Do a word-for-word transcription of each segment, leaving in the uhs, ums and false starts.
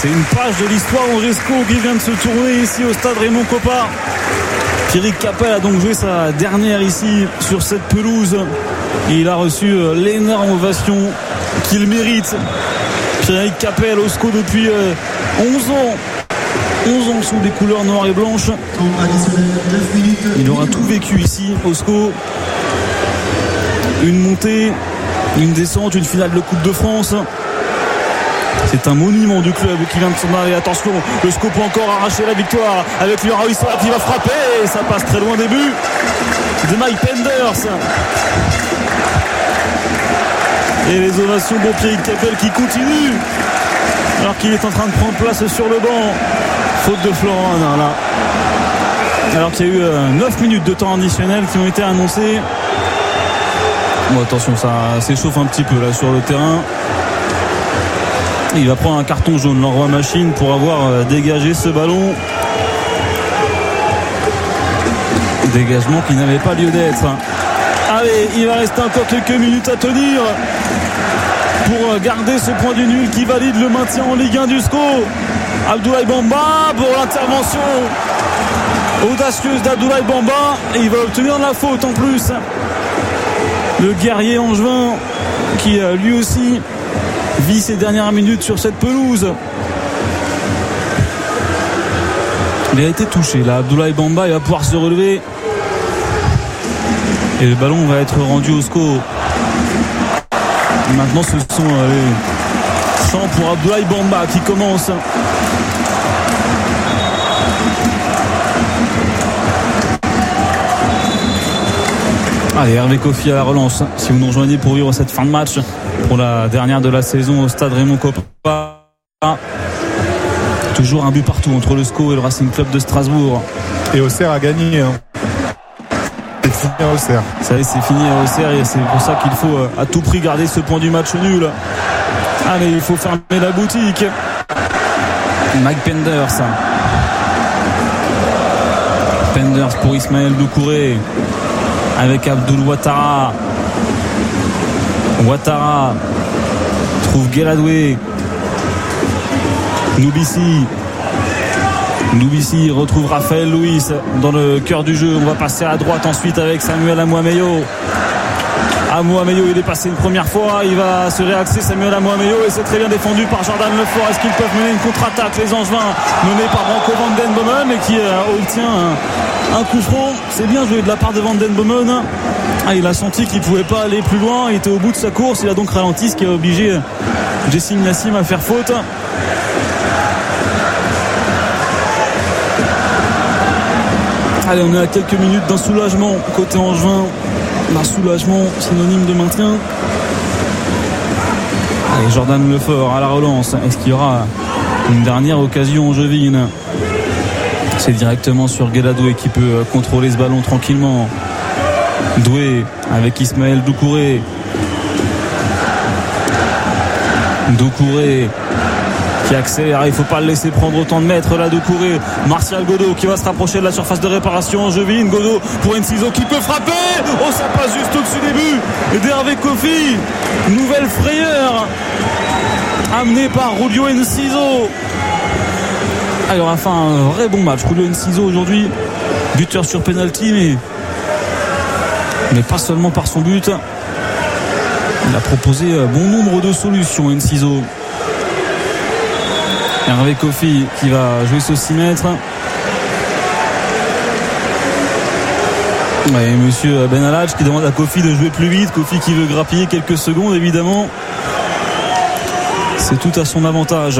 C'est une page de l'histoire Angesco qui vient de se tourner ici au stade Raymond Kopa. Pierrick Capel a donc joué sa dernière ici sur cette pelouse et il a reçu l'énorme ovation qu'il mérite. Pierrick Capel au S C O depuis onze ans. onze ans sous des couleurs noires et blanches. Il aura tout vécu ici au S C O. Une montée, une descente, une finale de Coupe de France. C'est un monument du club qui vient de s'en aller. Attention, le S C O peut encore arracher la victoire avec Laurent Issa qui va frapper. Et ça passe très loin, début de Mike Penders. Et les ovations pour Pierrick Capel qui continue alors qu'il est en train de prendre place sur le banc. Faute de Florent là. Alors qu'il y a eu neuf minutes de temps additionnel qui ont été annoncées. Bon, attention, ça s'échauffe un petit peu là sur le terrain. Il va prendre un carton jaune, l'envoi machine, pour avoir dégagé ce ballon. Dégagement qui n'avait pas lieu d'être. Allez, il va rester encore quelques minutes à tenir pour garder ce point du nul qui valide le maintien en Ligue un du S C O. Abdoulaye Bamba pour l'intervention audacieuse d'Abdoulaye Bamba. Et il va obtenir de la faute en plus. Le guerrier angevin qui lui aussi vit ses dernières minutes sur cette pelouse. Il a été touché là, Abdoulaye Bamba, il va pouvoir se relever. Et le ballon va être rendu au S C O. Maintenant ce sont les chants pour Abdoulaye Bamba qui commence. Allez, Hervé Kofi à la relance. Si vous nous rejoignez pour vivre cette fin de match, pour la dernière de la saison au stade Raymond Kopa. Toujours un but partout entre le S C O et le Racing Club de Strasbourg. Et Auxerre a gagné. Hein. C'est fini à Auxerre. Ça y est, c'est fini à Auxerre et c'est pour ça qu'il faut à tout prix garder ce point du match nul. Allez, il faut fermer la boutique. Mike Penders. Penders pour Ismaël Doucouré. Avec Abdoul Ouattara. Ouattara trouve Guéladoué. Noubissi. Noubissi retrouve Raphaël Louis dans le cœur du jeu. On va passer à droite ensuite avec Samuel Amouameyo. Amouameyo, il est passé une première fois. Il va se réaxer, Samuel Amouameyo, et c'est très bien défendu par Jordan Lefort. Est-ce qu'ils peuvent mener une contre-attaque, les Angevins, menés par Branko van den Bomen, et qui euh, obtient un, un coup franc. C'est bien joué de la part de van den Bomen. Ah, il a senti qu'il ne pouvait pas aller plus loin. Il était au bout de sa course. Il a donc ralenti, ce qui a obligé Jessim Nassim à faire faute. Allez, on est à quelques minutes d'un soulagement côté angevin. Un soulagement synonyme de maintien. Allez, Jordan Lefort à la relance. Est-ce qu'il y aura une dernière occasion angevine? C'est directement sur Guéladoué qui peut contrôler ce ballon tranquillement. Doué avec Ismaël Doucouré. Doucouré qui accélère, il ne faut pas le laisser prendre autant de mètres là. Doucouré, Martial Godot qui va se rapprocher de la surface de réparation angevine. Godot pour Enciso qui peut frapper. Oh, ça passe juste au-dessus des buts d'Hervé Kofi. Nouvelle frayeur amenée par Julio Enciso. Alors enfin un vrai bon match Julio Enciso aujourd'hui, buteur sur penalty, mais mais pas seulement par son but. Il a proposé bon nombre de solutions, Enciso. Hervé Kofi qui va jouer ce six mètres. Ouais, monsieur Benalach qui demande à Kofi de jouer plus vite. Kofi qui veut grappiller quelques secondes, évidemment. C'est tout à son avantage.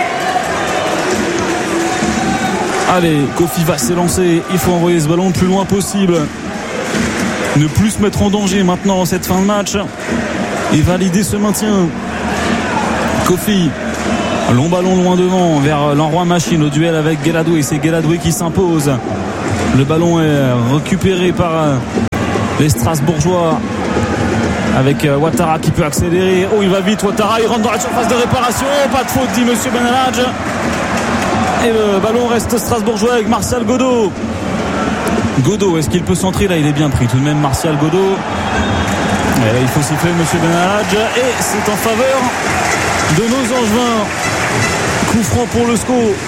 Allez, Kofi va s'élancer. Il faut envoyer ce ballon le plus loin possible. Ne plus se mettre en danger maintenant en cette fin de match. Et valider ce maintien. Kofi. Long ballon loin devant vers l'enroi machine au duel avec Guéladoué. C'est Guéladoué qui s'impose. Le ballon est récupéré par les Strasbourgeois avec Ouattara qui peut accélérer. Oh, il va vite Ouattara, il rentre dans la surface de réparation. Pas de faute, dit monsieur Benalaj. Et le ballon reste strasbourgeois avec Martial Godot. Godot, est-ce qu'il peut centrer? Là, il est bien pris tout de même, Martial Godot. Et là, il faut siffler monsieur Benalaj. Et c'est en faveur de nos Angevins. Coup franc pour le S C O.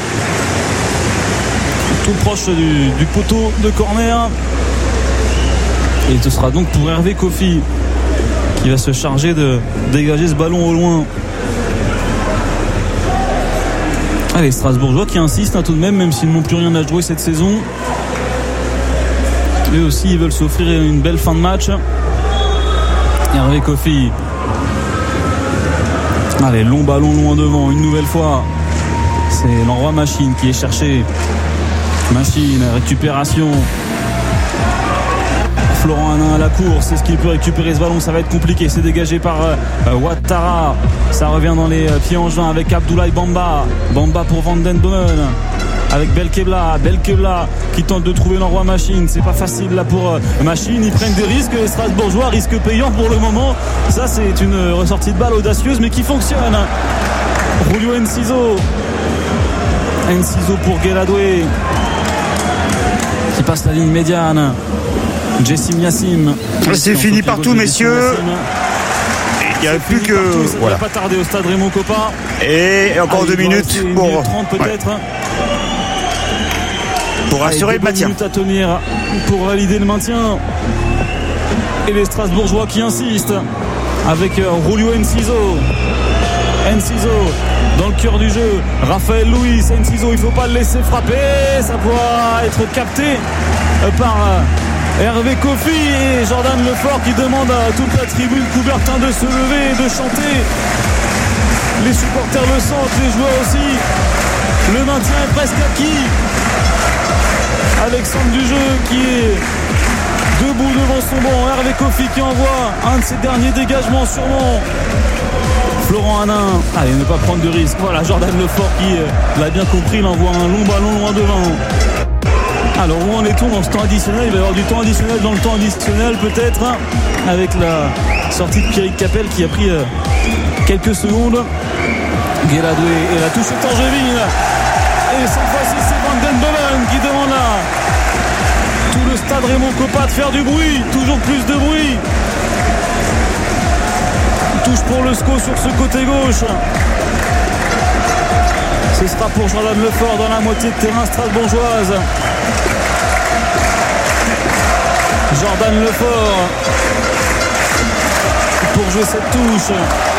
Tout proche du, du poteau de corner. Et ce sera donc pour Hervé Kofi qui va se charger de dégager ce ballon au loin. Allez, Strasbourgeois qui insistent hein, tout de même, même s'ils n'ont plus rien à jouer cette saison. Eux aussi, ils veulent s'offrir une belle fin de match. Hervé Kofi. Allez, long ballon loin devant, une nouvelle fois. C'est l'envoi Machine qui est cherché. Machine, récupération. Florent Hanin à la course, c'est ce qu'il peut récupérer ce ballon, ça va être compliqué, c'est dégagé par euh, Ouattara, ça revient dans les euh, pieds en juin avec Abdoulaye Bamba, Bamba pour Van den Bomen, avec Belkebla, Belkebla qui tente de trouver l'envoi Machine, c'est pas facile là pour euh, Machine, ils prennent des risques, les Strasbourgeois, risques payants pour le moment, ça c'est une ressortie de balle audacieuse mais qui fonctionne. Julio Enciso, Enciso pour Guéladoué, qui passe la ligne médiane. Jessim Yassim. C'est fini partout, messieurs. Il n'y a plus que. Partout, ça voilà. ne va pas tarder au stade Raymond Kopa. Et encore ah, deux minutes pour. Minute trente peut-être. Ouais. Pour assurer le maintien. Minutes à tenir pour valider le maintien. Et les Strasbourgeois qui insistent avec Julio Enciso. Enciso dans le cœur du jeu. Raphaël Louis. Enciso, il ne faut pas le laisser frapper. Ça pourra être capté par Hervé Kofi et Jordan Lefort qui demande à toute la tribune Coubertin de se lever et de chanter. Les supporters le sentent, les joueurs aussi. Le maintien est presque acquis. Alexandre Dujeu qui est debout devant son banc. Hervé Kofi qui envoie un de ses derniers dégagements sûrement. Florent Hanin, allez, ne pas prendre de risque. Voilà, Jordan Lefort qui l'a bien compris, il envoie un long ballon loin devant. Alors où en est-on dans ce temps additionnel? Il va y avoir du temps additionnel dans le temps additionnel peut-être, avec la sortie de Pierrick Capel qui a pris euh, quelques secondes. Guéladoué et la touche est angevine. Et cette fois-ci c'est Van den Bomen qui demande à tout le stade Raymond Kopa de faire du bruit, toujours plus de bruit. Touche pour le S C O sur ce côté gauche. Ce sera pour Jordan Lefort dans la moitié de terrain strasbourgeoise. Jordan Lefort pour jouer cette touche.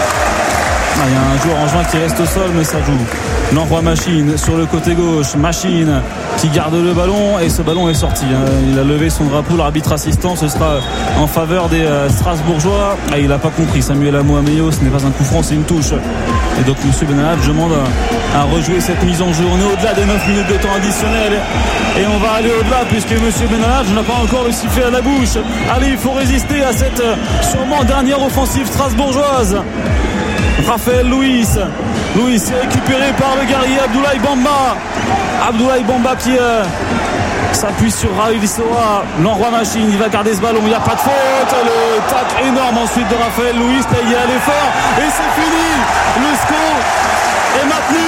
Ah, il y a un joueur en juin qui reste au sol mais ça joue. L'envoi Machine sur le côté gauche. Machine qui garde le ballon et ce ballon est sorti. Il a levé son drapeau, l'arbitre assistant. Ce sera en faveur des Strasbourgeois. Ah, il n'a pas compris. Samuel Amoameyo, ce n'est pas un coup franc, c'est une touche. Et donc M. Benalad demande à, à rejouer cette mise en jeu. On est au-delà des neuf minutes de temps additionnel. Et on va aller au-delà puisque M. Benalad n'a pas encore le sifflet à la bouche. Allez, il faut résister à cette sûrement dernière offensive strasbourgeoise. Raphaël Louis. Louis est récupéré par le guerrier Abdoulaye Bamba. Abdoulaye Bamba qui euh, s'appuie sur Raoul Soa. L'envoi Machine, il va garder ce ballon. Il n'y a pas de faute. Le tac énorme ensuite de Raphaël Louis. Là, il y a l'effort. Et c'est fini. Le score est maintenu.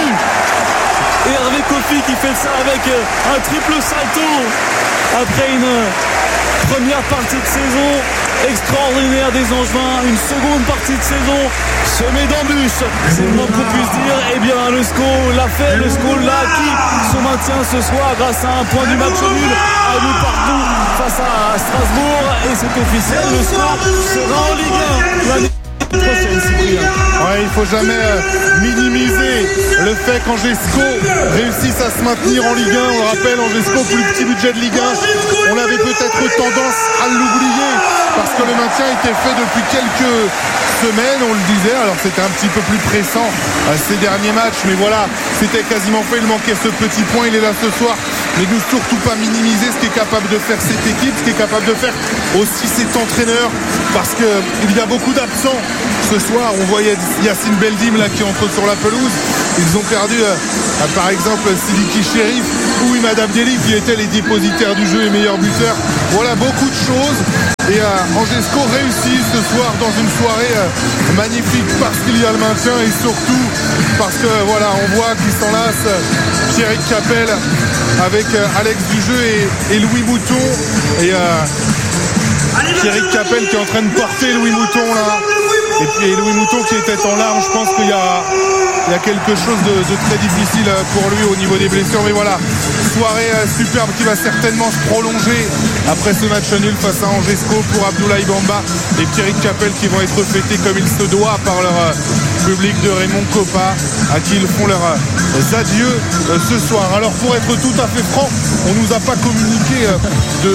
Et Hervé Kofi qui fait ça avec un triple salto après une première partie de saison extraordinaire des Angevins, une seconde partie de saison semée d'embûches, c'est le moins qu'on puisse dire. Eh bien le S C O l'a fait, le S C O l'a acquis, son maintien ce soir grâce à un point du match nul à nous partout face à Strasbourg, et c'est officiel, le S C O sera en Ligue un l'année prochaine. Cyprien. Ouais, il faut jamais euh, minimiser le fait qu'Angesco réussisse à se maintenir en Ligue un. On le rappelle, Angesco, plus petit budget de Ligue un, on avait peut-être tendance à l'oublier parce que le maintien était fait depuis quelques semaines, on le disait. Alors c'était un petit peu plus pressant euh, ces derniers matchs, mais voilà, c'était quasiment fait. Il manquait ce petit point, il est là ce soir, mais ne surtout pas minimiser ce qu'est capable de faire cette équipe, ce qu'est capable de faire aussi cet entraîneur, parce qu'il y a beaucoup d'absents ce soir. On voyait Yacine Beldim là qui entre sur la pelouse. Ils ont perdu euh, euh, par exemple Sidiki Chérif ou Imad Abdelli qui étaient les dépositaires du jeu et meilleurs buteurs. Voilà beaucoup de choses. Et euh, Angesco réussit ce soir dans une soirée euh, magnifique parce qu'il y a le maintien et surtout parce que voilà, on voit qu'il s'enlace euh, Pierrick Capel avec euh, Alex Dujeu et, et Louis Mouton. Et euh, Pierrick Capel qui est en train de porter Louis Mouton là. Et puis Louis Mouton qui était en larmes. Je pense qu'il y a il y a quelque chose de, de très difficile pour lui au niveau des blessures. Mais voilà, soirée superbe qui va certainement se prolonger après ce match nul face à Angesco pour Abdoulaye Bamba et Pierrick Capelle qui vont être fêtés comme il se doit par leur public de Raymond Kopa à qui ils font leurs adieux ce soir. Alors pour être tout à fait franc, on nous a pas communiqué de,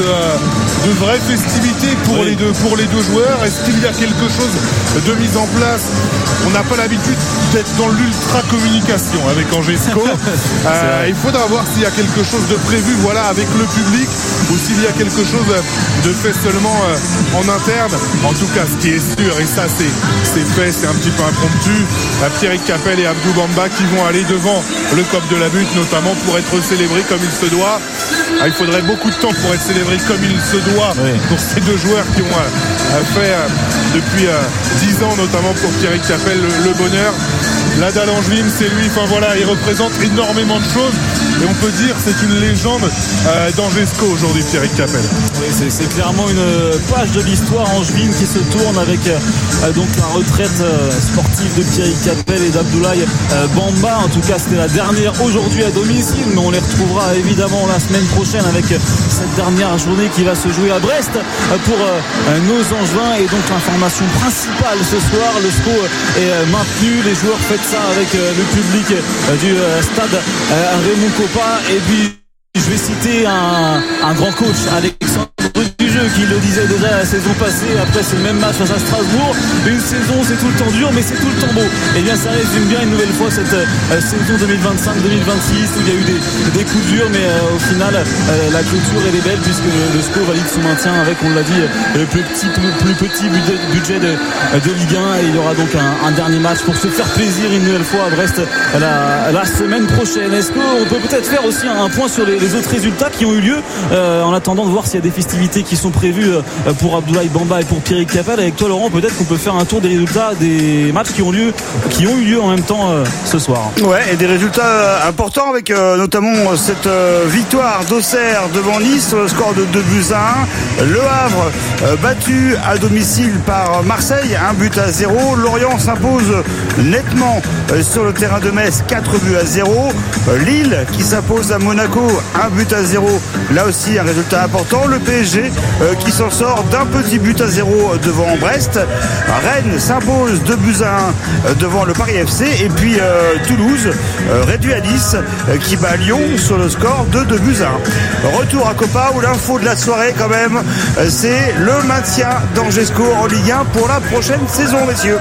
de vraies festivités pour, oui. les deux, pour les deux joueurs. Est-ce qu'il y a quelque chose de mis en place? On n'a pas l'habitude d'être dans l'ultra communication avec Angesco. euh, il faudra voir s'il y a quelque chose de prévu, voilà, avec le public, ou s'il y a quelque chose de fait seulement euh, en interne. En tout cas, ce qui est sûr, et ça c'est, c'est fait, c'est un petit peu impromptu, Pierrick Capelle et Abdou Bamba qui vont aller devant le cop de la butte, notamment pour être célébrés comme il se doit. Ah, il faudrait beaucoup de temps pour être célébré comme il se doit, oui, pour ces deux joueurs qui ont euh, fait euh, depuis euh, dix ans, notamment pour Pierrick Capelle, le, le bonheur. La dalle angevine, c'est lui, enfin voilà, il représente énormément de choses et on peut dire c'est une légende euh, d'Angesco aujourd'hui, Pierrick Capelle. Oui, c'est, c'est clairement une page de l'histoire angevine qui se tourne avec euh, donc la retraite euh, sportive de Pierrick Capelle et d'Abdoulaye euh, Bamba. En tout cas, c'était la dernière aujourd'hui à domicile, mais on les retrouvera évidemment la semaine prochaine avec euh, cette dernière journée qui va se jouer à Brest euh, pour euh, nos Angevins. Et donc l'information principale ce soir, le S C O est euh, maintenu, les joueurs fêtent ça avec euh, le public euh, du euh, stade euh, Raymond Kopa. Et puis je vais citer un, un grand coach, Alexandre Dujeu, qui le disait déjà la saison passée après ce même match face à Strasbourg. Une saison c'est tout le temps dur mais c'est tout le temps beau. Et bien ça résume bien une nouvelle fois cette euh, saison deux mille vingt-cinq deux mille vingt-six où il y a eu des, des coups durs, mais euh, au final euh, la clôture elle est belle puisque le, le S C O valide son maintien avec, on l'a dit, le plus petit, plus, plus petit budget, budget de, de Ligue un. Et il y aura donc un, un dernier match pour se faire plaisir une nouvelle fois à Brest la, la semaine prochaine. Est-ce qu'on peut peut-être faire aussi un, un point sur les, les autres résultats qui ont eu lieu euh, en attendant de voir s'il y a des festivités qui sont prévues euh, pour Abdoulaye Bamba et pour Pierrick Capelle? Avec toi Laurent, peut-être qu'on peut faire un tour des résultats des matchs qui ont lieu, qui ont eu lieu en même temps euh, ce soir. Ouais, et des résultats importants avec euh, notamment cette euh, victoire d'Auxerre devant Nice sur le score de deux buts à un. Le Havre euh, battu à domicile par Marseille, un but à zéro. Lorient s'impose nettement euh, sur le terrain de Metz, quatre buts à zéro. Euh, Lille qui s'impose à Monaco, un but à zéro. Là aussi un résultat important. Le P S G euh, qui s'en sort d'un petit but à zéro devant Brest. Rennes s'impose deux buts à un devant le Paris F C. Et puis euh, Toulouse euh, réduit à dix euh, qui bat Lyon sur le score de deux buts à un. Retour à Copa où l'info de la soirée quand même euh, c'est le maintien d'Angesco en Ligue un pour la prochaine saison, messieurs.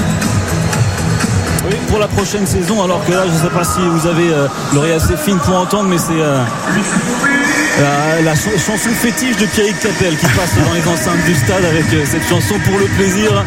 Oui, pour la prochaine saison, alors que là je ne sais pas si vous avez euh, l'oreille assez fine pour entendre, mais c'est euh, la, la ch- chanson fétiche de Pierrick Capelle qui passe dans les enceintes du stade avec euh, cette chanson pour le plaisir.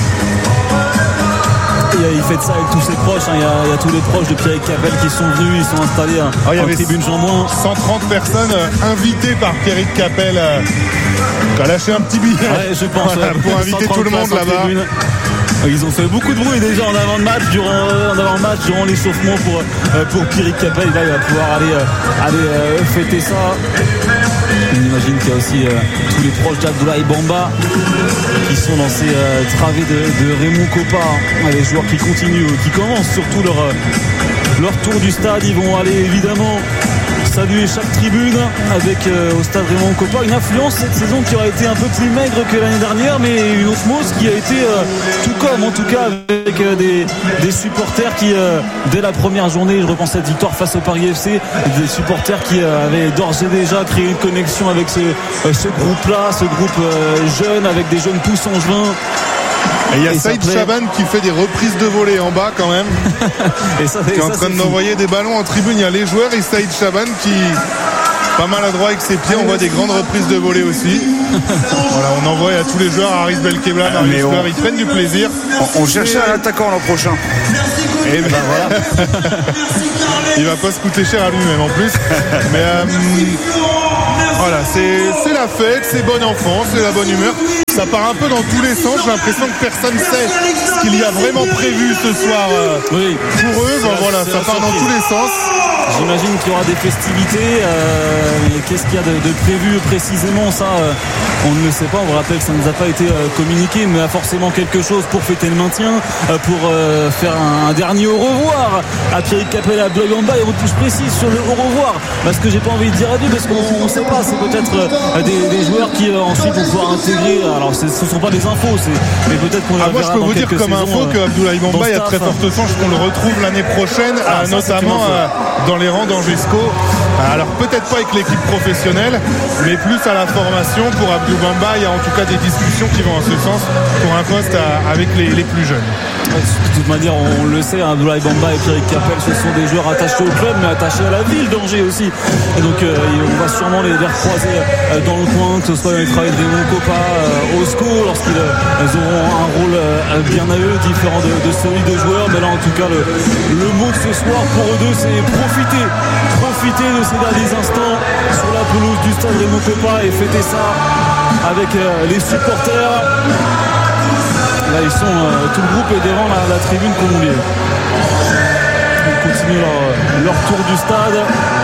Il fait ça avec tous ses proches, hein. il, y a, il y a tous les proches de Pierrick Capelle qui sont venus, ils sont installés hein, oh, en tribune Jean Moins. cent trente personnes euh, invitées par Pierrick Capelle euh, qui a lâché un petit billet ouais, je pense, voilà, ouais, pour inviter tout le monde là-bas. Ils ont fait beaucoup de bruit déjà en avant de match, durant, en avant match, durant l'échauffement pour, pour Pierrick Capelle. Là, il va pouvoir aller, aller euh, fêter ça. On imagine qu'il y a aussi euh, tous les proches d'Abdoulaye Bamba qui sont dans ces euh, travées de, de Raymond Kopa. Hein. Les joueurs qui continuent, qui commencent surtout leur, euh, leur tour du stade. Ils vont aller évidemment saluer chaque tribune avec euh, au stade Raymond Kopa. Une affluence cette saison qui aura été un peu plus maigre que l'année dernière, mais une osmose qui a été euh, tout comme en tout cas avec euh, des, des supporters qui euh, dès la première journée, je repense à cette victoire face au Paris F C, des supporters qui euh, avaient d'ores et déjà créé une connexion avec ce, euh, ce groupe-là, ce groupe euh, jeune avec des jeunes pousses angevins. Et il y a Saïd Chaban qui fait des reprises de volée en bas quand même. et ça, qui est en ça, train d'envoyer des ballons en tribune. Il y a les joueurs et Saïd Chaban qui, pas mal adroit avec ses pieds, on voit des grandes reprises de volée aussi. Voilà, on envoie à tous les joueurs, à Aris Belkebla, Marius on... Fleur, ils prennent du plaisir. On, on cherchait un attaquant l'an prochain. Et ben voilà. Il va pas se coûter cher à lui-même en plus. Mais euh, voilà, c'est, c'est la fête, c'est bon enfant, c'est la bonne humeur. ça part un peu dans tous les sens. J'ai l'impression que personne sait ce qu'il y a vraiment prévu ce soir euh, oui. pour eux. Bon, voilà, ça part dans tous les sens. J'imagine qu'il y aura des festivités. Euh, mais qu'est-ce qu'il y a de, de prévu précisément, ça, euh, on ne le sait pas. On vous rappelle que ça ne nous a pas été euh, communiqué, mais il y a forcément quelque chose pour fêter le maintien, euh, pour euh, faire un, un dernier au revoir à Pierrick Capel et à Abdoulaye Bamba. Et on touche précis sur le au revoir, parce que j'ai pas envie de dire adieu, parce qu'on ne sait pas. C'est peut-être euh, des, des joueurs qui euh, ensuite vont pouvoir intégrer. Alors ce ne sont pas des infos, c'est, mais peut-être qu'on ah, moi je peux vous dire comme saisons, info que Abdoulaye Bamba, il y a très forte chance qu'on le retrouve l'année prochaine, ah, euh, ça, notamment euh, dans les rangs d'Angesco. Alors peut-être pas avec l'équipe professionnelle, mais plus à la formation. Pour Abdou Bamba, il y a en tout cas des discussions qui vont en ce sens pour un poste à, avec les, les plus jeunes. De toute manière, on le sait, hein, Abdoulaye Bamba et Pierrick Capel, ce sont des joueurs attachés au club, mais attachés à la ville d'Angers aussi. Et donc euh, on va sûrement les, les recroiser euh, dans le coin, que ce soit dans les travails des Moncopa, euh, au SCO, lorsqu'ils euh, auront un rôle euh, bien à eux, différent de, de celui des joueurs. Mais là, en tout cas, le, le mot de ce soir pour eux deux, c'est profiter, profiter de ces derniers instants sur la pelouse du stade Raymond Kopa et fêter ça avec euh, les supporters. Là, ils sont, euh, tout le groupe est devant la, la tribune colombienne. Ils continuent leur, leur tour du stade.